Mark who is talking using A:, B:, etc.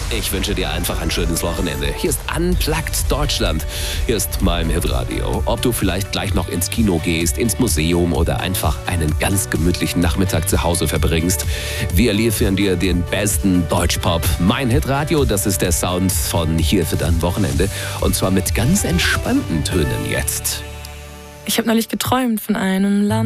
A: Ich wünsche dir einfach ein schönes Wochenende. Hier ist Unplugged Deutschland. Hier ist mein Hitradio. Ob du vielleicht gleich noch ins Kino gehst, ins Museum oder einfach einen ganz gemütlichen Nachmittag zu Hause verbringst. Wir liefern dir den besten Deutschpop. Mein Hitradio, das ist der Sound von Hier für dein Wochenende. Und zwar mit ganz entspannten Tönen jetzt.
B: Ich habe neulich geträumt von einem Land.